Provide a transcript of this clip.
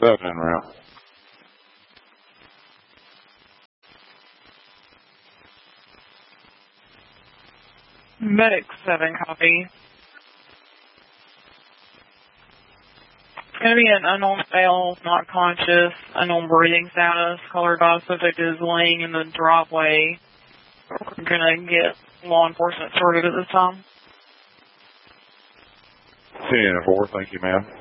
7 en route. Medic 7, copy. It's going to be an unknown male, not conscious, unknown breathing status. Color dot subject is laying in the driveway. We're going to get law enforcement sorted at this time. 10 and 4, thank you, ma'am.